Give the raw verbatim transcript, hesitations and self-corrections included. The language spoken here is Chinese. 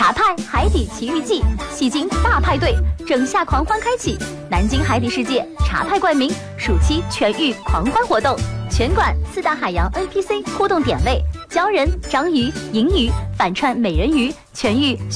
茶派海底奇遇记，戏精大派对，整夏狂欢开启，南京海底世界茶派冠名暑期全域狂欢活动，全馆四大海洋 N P C 互动点位，鲛人、章鱼、银鱼反串美人鱼，全域